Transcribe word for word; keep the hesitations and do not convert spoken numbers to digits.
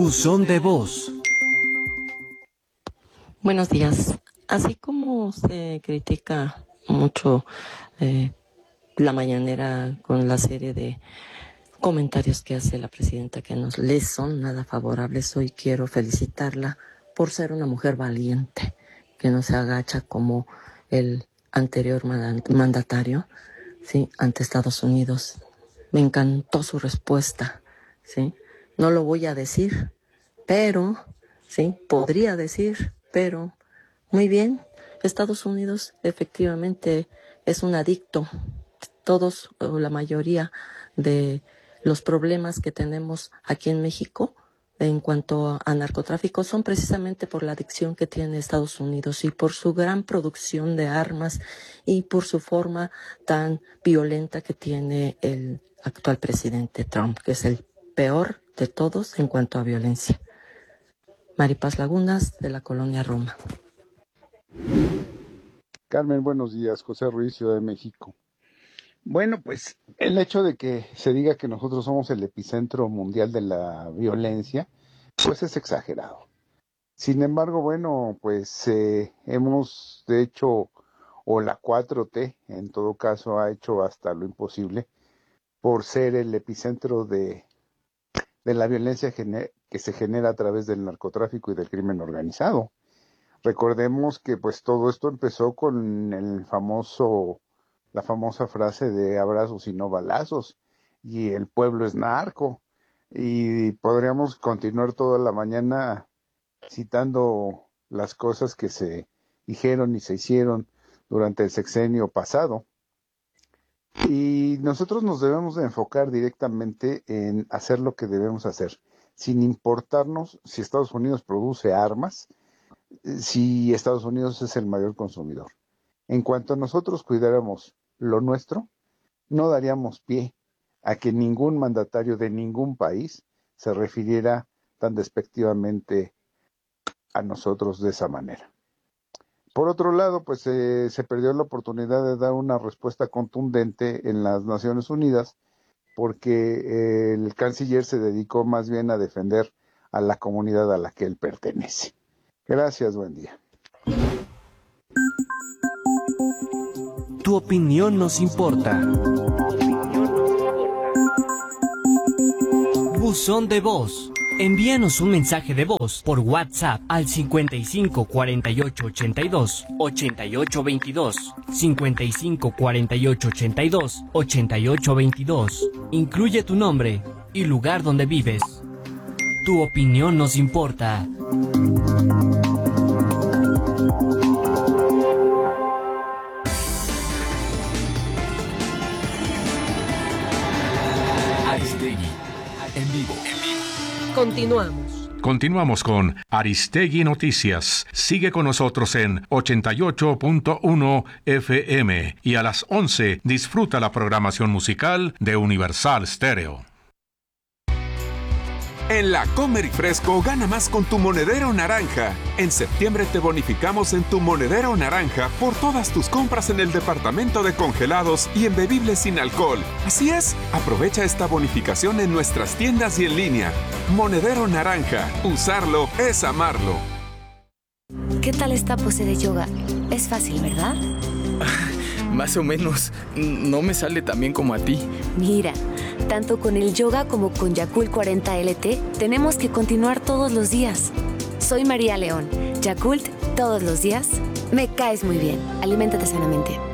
Buzón de voz. Buenos días. Así como se critica mucho eh, la mañanera con la serie de comentarios que hace la presidenta que no les son nada favorables, hoy quiero felicitarla por ser una mujer valiente, que no se agacha como el anterior mandatario, ¿sí?, ante Estados Unidos. Me encantó su respuesta, ¿sí? No lo voy a decir, pero, sí, podría decir, pero, muy bien, Estados Unidos efectivamente es un adicto. Todos, o la mayoría de los problemas que tenemos aquí en México en cuanto a narcotráfico son precisamente por la adicción que tiene Estados Unidos y por su gran producción de armas y por su forma tan violenta que tiene el actual presidente Trump, que es el peor de todos en cuanto a violencia. Maripaz Lagunas, de la Colonia Roma. Carmen, buenos días. José Ruiz, Ciudad de México. Bueno, pues el hecho de que se diga que nosotros somos el epicentro mundial de la violencia, pues es exagerado. Sin embargo, bueno, pues eh, hemos de hecho, o la cuatro T en todo caso ha hecho hasta lo imposible por ser el epicentro de, de la violencia que se genera a través del narcotráfico y del crimen organizado. Recordemos que pues todo esto empezó con el famoso, la famosa frase de abrazos y no balazos, y el pueblo es narco, y podríamos continuar toda la mañana citando las cosas que se dijeron y se hicieron durante el sexenio pasado. Y nosotros nos debemos de enfocar directamente en hacer lo que debemos hacer, sin importarnos si Estados Unidos produce armas, si Estados Unidos es el mayor consumidor. En cuanto a nosotros cuidáramos lo nuestro, no daríamos pie a que ningún mandatario de ningún país se refiriera tan despectivamente a nosotros de esa manera. Por otro lado, pues eh, se perdió la oportunidad de dar una respuesta contundente en las Naciones Unidas porque eh, el canciller se dedicó más bien a defender a la comunidad a la que él pertenece. Gracias, buen día. Tu opinión nos importa. Buzón de voz. Envíanos un mensaje de voz por WhatsApp al cincuenta y cinco cuarenta y ocho ochenta y dos ochenta y ocho veintidós, cincuenta y cinco cuarenta y ocho ochenta y dos ochenta y ocho veintidós. Incluye tu nombre y lugar donde vives. Tu opinión nos importa. Aristegui, en vivo. Continuamos. Continuamos con Aristegui Noticias. Sigue con nosotros en ochenta y ocho punto uno F M y a las once disfruta la programación musical de Universal Stereo. En la Comer y Fresco gana más con tu monedero naranja. En septiembre te bonificamos en tu monedero naranja por todas tus compras en el departamento de congelados y en bebibles sin alcohol. Así es, aprovecha esta bonificación en nuestras tiendas y en línea. Monedero naranja, usarlo es amarlo. ¿Qué tal esta pose de yoga? Es fácil, ¿verdad? Más o menos. No me sale tan bien como a ti. Mira, tanto con el yoga como con Yakult cuarenta L T, tenemos que continuar todos los días. Soy María León. Yakult, todos los días. Me caes muy bien. Aliméntate sanamente.